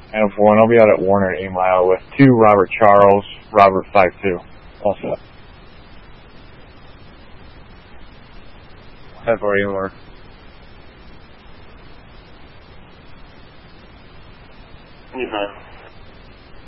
And for one, I'll be out at Warner 8 Mile with 2 Robert Charles, Robert 5-2. Also. Head for you, Mark. Anytime.